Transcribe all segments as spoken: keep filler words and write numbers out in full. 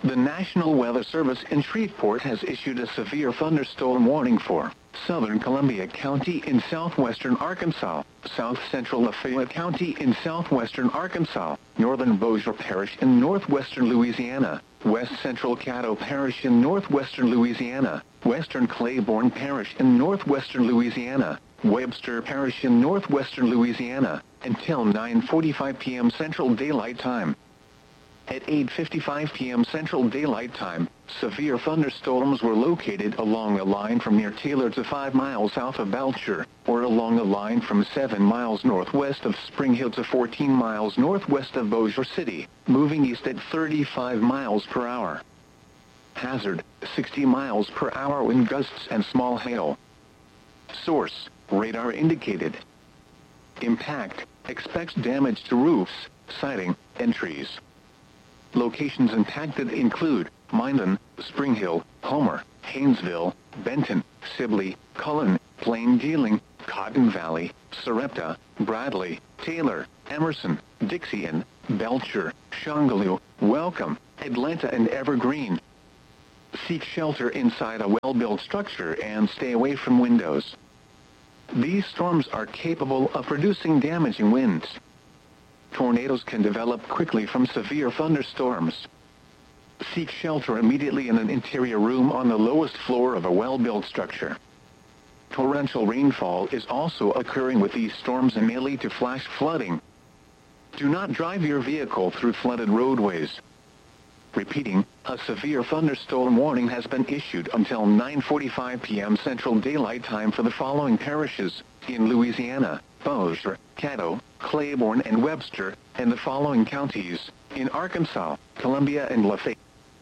The National Weather Service in Shreveport has issued a severe thunderstorm warning for southern Columbia County in southwestern Arkansas, south central Lafayette County in southwestern Arkansas, northern Bossier Parish in northwestern Louisiana, west central Caddo Parish in northwestern Louisiana, western Claiborne Parish in northwestern Louisiana, Webster Parish in northwestern Louisiana, until nine forty-five p m Central Daylight Time. At eight fifty-five p m Central Daylight Time, severe thunderstorms were located along a line from near Taylor to five miles south of Belcher, or along a line from seven miles northwest of Spring Hill to fourteen miles northwest of Bossier City, moving east at thirty-five miles per hour. Hazard, sixty miles per hour wind gusts and small hail. Source, radar indicated. Impact, expects damage to roofs, siding, and trees. Locations impacted include Minden, Spring Hill, Homer, Haynesville, Benton, Sibley, Cullen, Plain Dealing, Cotton Valley, Sarepta, Bradley, Taylor, Emerson, Dixie, Belcher, Shongaloo, Welcome, Atlanta, and Evergreen. Seek shelter inside a well-built structure and stay away from windows. These storms are capable of producing damaging winds. Tornadoes can develop quickly from severe thunderstorms. Seek shelter immediately in an interior room on the lowest floor of a well-built structure. Torrential rainfall is also occurring with these storms and may lead to flash flooding. Do not drive your vehicle through flooded roadways. Repeating, a severe thunderstorm warning has been issued until nine forty-five p m Central Daylight Time for the following parishes in Louisiana: Bossier, Caddo, Claiborne, and Webster, and the following counties in Arkansas, Columbia, and Lafayette.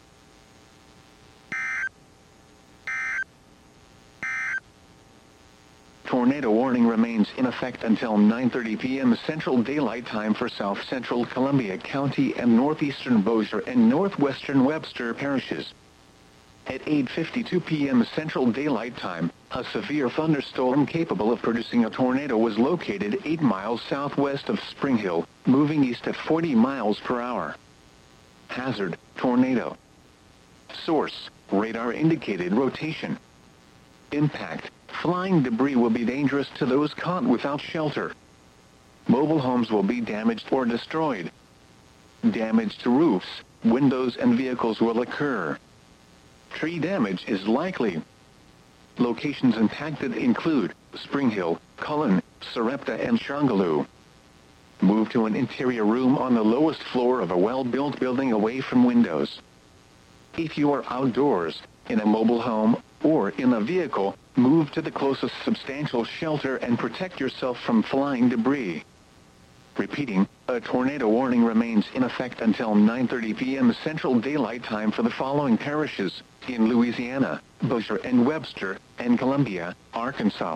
Tornado warning remains in effect until nine thirty p m Central Daylight Time for south central Columbia County and northeastern Bossier and northwestern Webster parishes. At eight fifty-two p m Central Daylight Time, a severe thunderstorm capable of producing a tornado was located eight miles southwest of Spring Hill, moving east at forty miles per hour. Hazard, tornado. Source, radar indicated rotation. Impact, flying debris will be dangerous to those caught without shelter. Mobile homes will be damaged or destroyed. Damage to roofs, windows, and vehicles will occur. Tree damage is likely. Locations impacted include Spring Hill, Cullen, Sarepta, and Shongaloo. Move to an interior room on the lowest floor of a well-built building away from windows. If you are outdoors, in a mobile home, or in a vehicle, move to the closest substantial shelter and protect yourself from flying debris. Repeating, a tornado warning remains in effect until nine thirty p m Central Daylight Time for the following parishes in Louisiana, Bossier and Webster, and Columbia, Arkansas.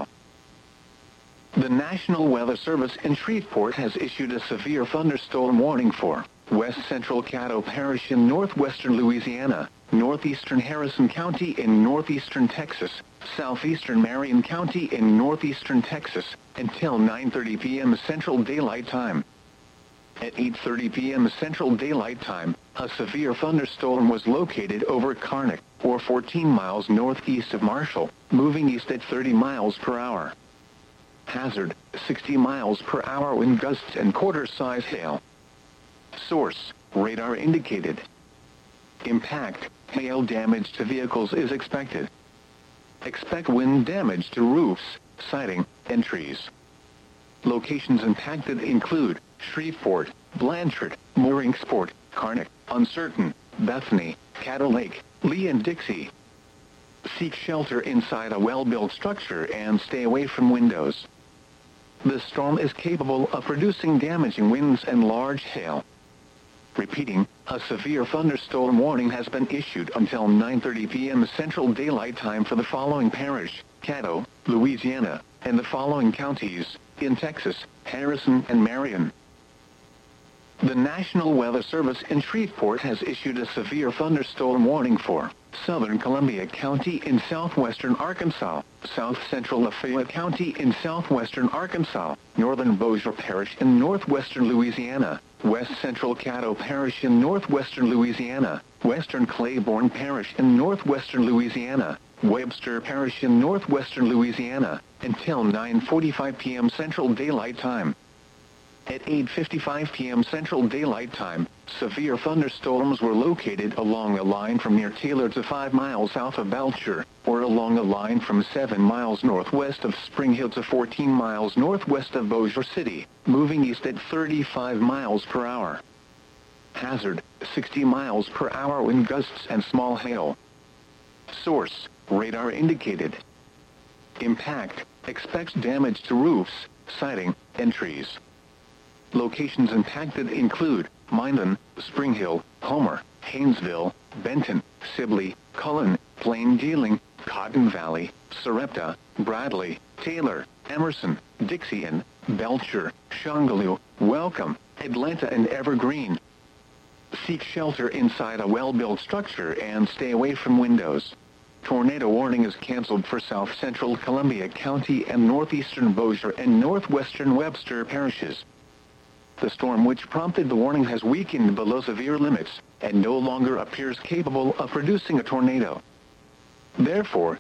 The National Weather Service in Shreveport has issued a severe thunderstorm warning for west central Caddo Parish in northwestern Louisiana, northeastern Harrison County in northeastern Texas, southeastern Marion County in northeastern Texas, until nine thirty p m Central Daylight Time. At eight thirty p m Central Daylight Time, a severe thunderstorm was located over Karnak, or fourteen miles northeast of Marshall, moving east at thirty miles per hour. Hazard, sixty miles per hour wind gusts and quarter-size hail. Source, radar indicated. Impact, hail damage to vehicles is expected. Expect wind damage to roofs, siding, and trees. Locations impacted include Shreveport, Blanchard, Mooringsport, Karnak, Uncertain, Bethany, Caddo Lake, Lee, and Dixie. Seek shelter inside a well-built structure and stay away from windows. The storm is capable of producing damaging winds and large hail. Repeating, a severe thunderstorm warning has been issued until nine thirty p m Central Daylight Time for the following parish, Caddo, Louisiana, and the following counties in Texas, Harrison, and Marion. The National Weather Service in Shreveport has issued a severe thunderstorm warning for southern Columbia County in southwestern Arkansas, south central Lafayette County in southwestern Arkansas, northern Bossier Parish in northwestern Louisiana, west central Caddo Parish in northwestern Louisiana, Western Claiborne Parish in northwestern Louisiana, Webster Parish in northwestern Louisiana, until nine forty-five p m Central Daylight Time. At eight fifty-five p m Central Daylight Time, severe thunderstorms were located along a line from near Taylor to five miles south of Belcher, or along a line from seven miles northwest of Spring Hill to fourteen miles northwest of Bossier City, moving east at thirty-five miles per hour. Hazard, sixty miles per hour wind gusts and small hail. Source, radar indicated. Impact, expects damage to roofs, siding, and trees. Locations impacted include Minden, Spring Hill, Homer, Haynesville, Benton, Sibley, Cullen, Plain Dealing, Cotton Valley, Sarepta, Bradley, Taylor, Emerson, Dixie, Belcher, Shongaloo, Welcome, Atlanta, and Evergreen. Seek shelter inside a well-built structure and stay away from windows. Tornado warning is canceled for South Central Columbia County and northeastern Bossier and northwestern Webster parishes. The storm which prompted the warning has weakened below severe limits and no longer appears capable of producing a tornado. Therefore,